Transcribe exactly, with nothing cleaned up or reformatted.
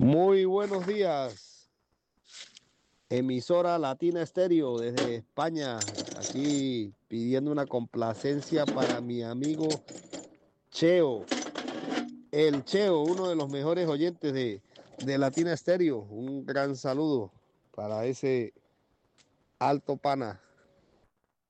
Muy buenos días, emisora Latina Estéreo desde España, aquí pidiendo una complacencia para mi amigo Cheo, el Cheo, uno de los mejores oyentes de, de Latina Estéreo. Un gran saludo para ese alto pana.